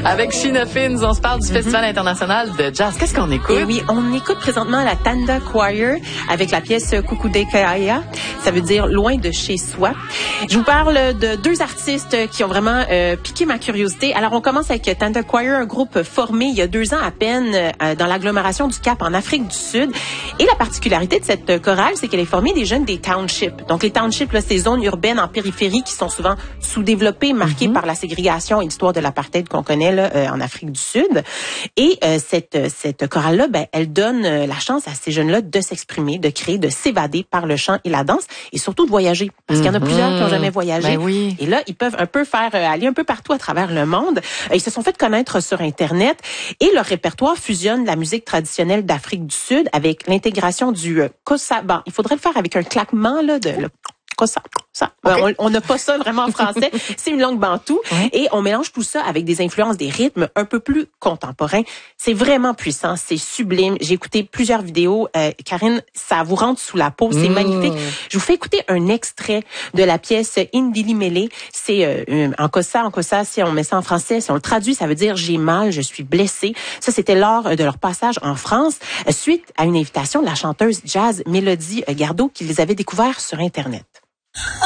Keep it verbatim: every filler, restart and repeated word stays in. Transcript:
Avec Sheena Fins, on se parle du mm-hmm. Festival international de jazz. Qu'est-ce qu'on écoute? Et oui, on écoute présentement la Tanda Choir avec la pièce Kukudekaya. Ça veut dire loin de chez soi. Je vous parle de deux artistes qui ont vraiment euh, piqué ma curiosité. Alors, on commence avec Tanda Choir, un groupe formé il y a deux ans à peine euh, dans l'agglomération du Cap en Afrique du Sud. Et la particularité de cette chorale, c'est qu'elle est formée des jeunes des townships. Donc, les townships, là, ces zones urbaines en périphérie qui sont souvent sous-développées, marquées mm-hmm. par la ségrégation et l'histoire de l'apartheid qu'on connaît là, euh, en Afrique du Sud. Et euh, cette, cette chorale-là, ben, elle donne euh, la chance à ces jeunes-là de s'exprimer, de créer, de s'évader par le chant et la danse, et surtout de voyager. Parce mm-hmm. qu'il y en a plusieurs qui n'ont jamais voyagé. Ben oui. Et là, ils peuvent un peu faire euh, aller un peu partout à travers le monde. Euh, ils se sont fait connaître sur Internet et leur répertoire fusionne la musique traditionnelle d'Afrique du Sud avec l'intégration du euh, kossa. Bon, il faudrait le faire avec un claquement là de le kossa. Ça. Okay. On n'a pas ça vraiment en français. C'est une langue bantoue. Ouais. Et on mélange tout ça avec des influences, des rythmes un peu plus contemporains. C'est vraiment puissant. C'est sublime. J'ai écouté plusieurs vidéos. Euh, Karine, ça vous rentre sous la peau. C'est mmh. magnifique. Je vous fais écouter un extrait de la pièce Indili Mele. C'est euh, en Kossa. En Kossa, si on met ça en français, si on le traduit, ça veut dire « j'ai mal, je suis blessée ». Ça, c'était lors de leur passage en France, suite à une invitation de la chanteuse jazz Mélodie Gardot qui les avait découverts sur Internet.